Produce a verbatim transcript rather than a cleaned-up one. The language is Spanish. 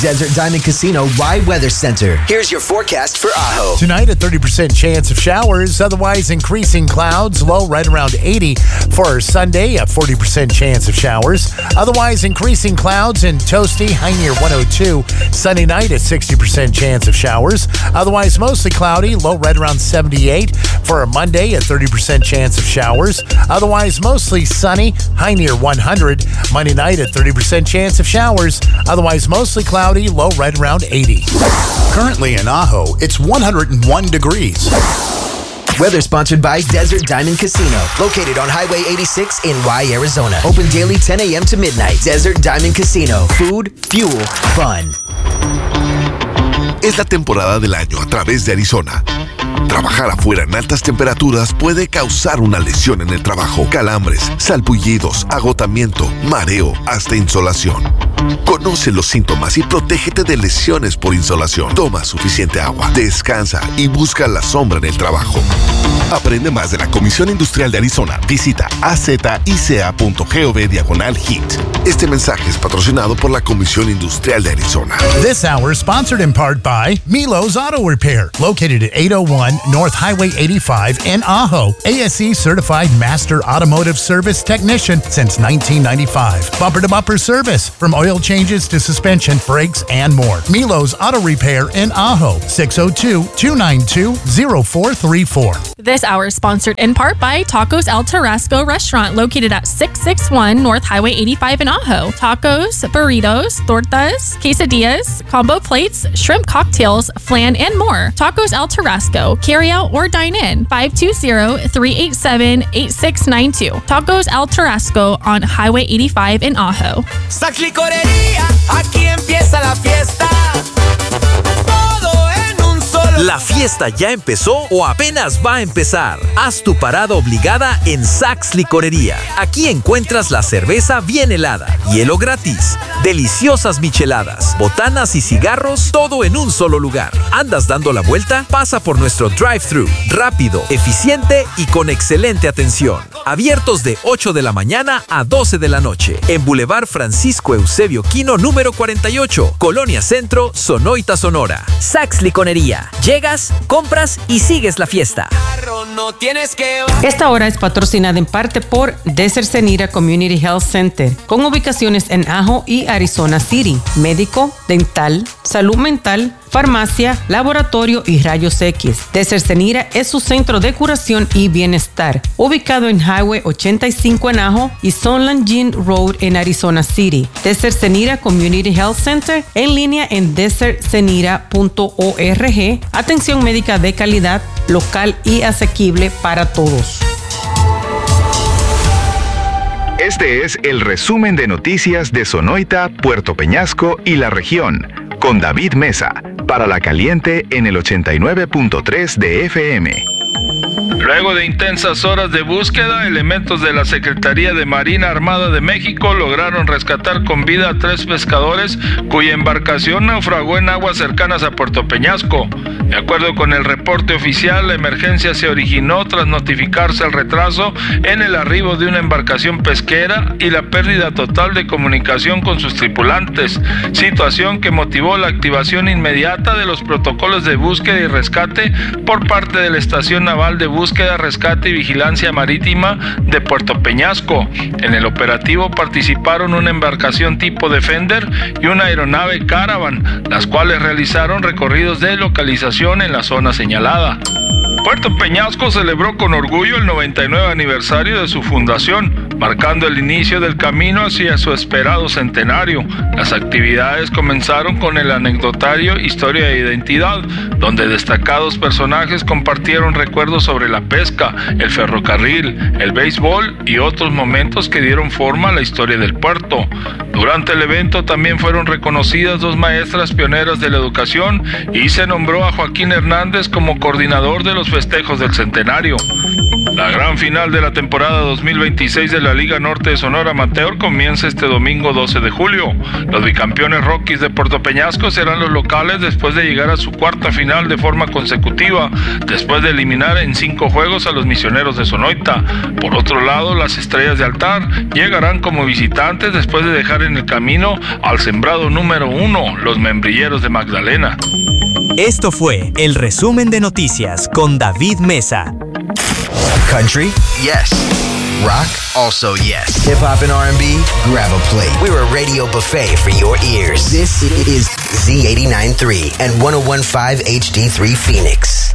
Desert Diamond Casino Wide Weather Center. Here's your forecast for Ajo. Tonight, a thirty percent chance of showers, otherwise increasing clouds, low right around eighty. For Sunday, a forty percent chance of showers, otherwise increasing clouds and toasty, high near one oh two. Sunday night, a sixty percent chance of showers, otherwise mostly cloudy, low right around seventy-eight. For a Monday, a thirty percent chance of showers, otherwise mostly sunny, high near one hundred. Monday night, a thirty percent chance of showers, otherwise mostly cloudy, low right around eighty. Currently in Ajo, it's one hundred one degrees. Weather sponsored by Desert Diamond Casino, located on Highway eighty-six in Y, Arizona. Open daily ten a.m. to midnight. Desert Diamond Casino. Food, fuel, fun. Es la temporada del año a través de Arizona. Trabajar afuera en altas temperaturas puede causar una lesión en el trabajo, calambres, salpullidos, agotamiento, mareo, hasta insolación. Conoce los síntomas y protégete de lesiones por insolación. Toma suficiente agua, descansa y busca la sombra en el trabajo. Aprende más de la Comisión Industrial de Arizona. Visita azica.gov diagonal HEAT. Este mensaje es patrocinado por la Comisión Industrial de Arizona. This hour is sponsored in part by Milo's Auto Repair, located at eight oh one North Highway eighty-five in Ajo. A S E certified master automotive service technician since nineteen ninety-five. Bumper-to-bumper service from oil changes to suspension, brakes, and more. Milo's Auto Repair in Ajo, six oh two, two nine two, oh four three four. This hour is sponsored in part by Tacos El Tarasco Restaurant, located at six sixty-one North Highway eighty-five in Ajo. Tacos, burritos, tortas, quesadillas, combo plates, shrimp cocktails, flan, and more. Tacos El Tarasco. Carry out or dine in. five two zero, three eight seven, eight six nine two. Tacos El Tarasco on Highway eighty-five in Ajo. Saks Licorería, aquí empieza la fiesta. ¿La fiesta ya empezó o apenas va a empezar? Haz tu parada obligada en Saks Licorería. Aquí encuentras la cerveza bien helada, hielo gratis, deliciosas micheladas, botanas y cigarros, todo en un solo lugar. ¿Andas dando la vuelta? Pasa por nuestro drive-thru, rápido, eficiente y con excelente atención. Abiertos de ocho de la mañana a doce de la noche. En Boulevard Francisco Eusebio Quino, número cuarenta y ocho, Colonia Centro, Sonoita, Sonora. Saks Licorería. Llegas, compras y sigues la fiesta. Esta hora es patrocinada en parte por Desert Senira Community Health Center, con ubicaciones en Ajo y Arizona City. Médico, dental, salud mental, farmacia, laboratorio y rayos X. Desert Senira es su centro de curación y bienestar, ubicado en Highway ochenta y cinco en Ajo y Sunland Jean Road en Arizona City. Desert Senira Community Health Center, en línea en desert senira punto org. Atención médica de calidad, local y asequible para todos. Este es el resumen de noticias de Sonoita, Puerto Peñasco y la región, con David Mesa, para La Caliente en el ochenta y nueve punto tres de F M. Luego de intensas horas de búsqueda, elementos de la Secretaría de Marina Armada de México lograron rescatar con vida a tres pescadores cuya embarcación naufragó en aguas cercanas a Puerto Peñasco. De acuerdo con el reporte oficial, la emergencia se originó tras notificarse el retraso en el arribo de una embarcación pesquera y la pérdida total de comunicación con sus tripulantes, situación que motivó la activación inmediata de los protocolos de búsqueda y rescate por parte de la Estación Naval de Búsqueda, Rescate y Vigilancia Marítima de Puerto Peñasco. En el operativo participaron una embarcación tipo Defender y una aeronave Caravan, las cuales realizaron recorridos de localización en la zona señalada. Puerto Peñasco celebró con orgullo el noventa y nueve aniversario de su fundación, marcando el inicio del camino hacia su esperado centenario. Las actividades comenzaron con el anecdotario Historia e Identidad, donde destacados personajes compartieron recuerdos sobre la pesca, el ferrocarril, el béisbol y otros momentos que dieron forma a la historia del puerto. Durante el evento también fueron reconocidas dos maestras pioneras de la educación y se nombró a Joaquín Hernández como coordinador de los festejos del centenario. La gran final de la temporada dos mil veintiséis de la la Liga Norte de Sonora Amateur comienza este domingo doce de julio. Los bicampeones Rockies de Puerto Peñasco serán los locales después de llegar a su cuarta final de forma consecutiva, después de eliminar en cinco juegos a los Misioneros de Sonoita. Por otro lado, las Estrellas de Altar llegarán como visitantes después de dejar en el camino al sembrado número uno, los Membrilleros de Magdalena. Esto fue el resumen de noticias con David Mesa. Country? Yes. Rock? Also yes. Hip hop and R and B? Grab a plate. We're a radio buffet for your ears. This is Z eighty-nine point three and one oh one point five H D three Phoenix.